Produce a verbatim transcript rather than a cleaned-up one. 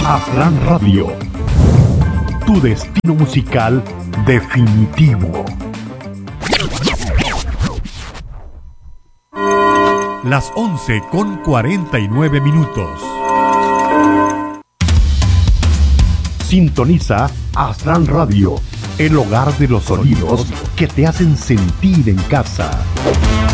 Aslan Radio, tu destino musical definitivo. Las once con cuarenta y nueve minutos. Sintoniza Aslan Radio, el hogar de los sonidos que te hacen sentir en casa.